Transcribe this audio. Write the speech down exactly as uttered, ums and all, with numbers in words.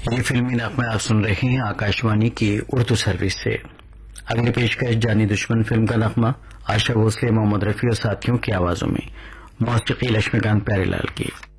ये फिल्मी नगमे आप सुन रहे हैं आकाशवाणी की उर्दू सर्विस से। अगली पेशकश जानी दुश्मन फिल्म का नगमा आशा भोसले, मोहम्मद रफी और साथियों की आवाजों में, मौसीकी लक्ष्मीकांत प्यारेलाल की।